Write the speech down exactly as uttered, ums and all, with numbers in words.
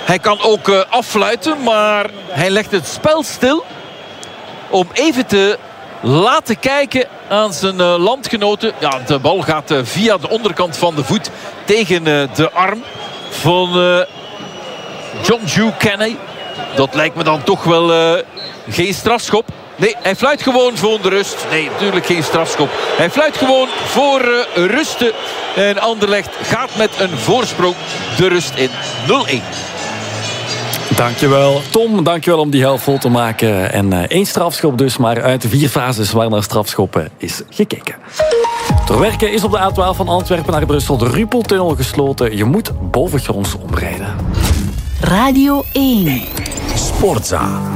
Hij kan ook uh, affluiten, maar hij legt het spel stil om even te laten kijken aan zijn uh, landgenoten. Ja, de bal gaat uh, via de onderkant van de voet tegen uh, de arm van uh, John Hugh Kenny. Dat lijkt me dan toch wel uh, geen strafschop. Nee, hij fluit gewoon voor de rust. Nee, natuurlijk geen strafschop. Hij fluit gewoon voor uh, rusten. En Anderlecht gaat met een voorsprong de rust in. nul één. Dankjewel Tom, dankjewel om die helft vol te maken. En uh, één strafschop dus, maar uit de vier fases waar naar strafschoppen is gekeken. Terwerken is op de A twaalf van Antwerpen naar Brussel de Ruppeltunnel gesloten. Je moet bovengronds omrijden. Radio één. Sportza.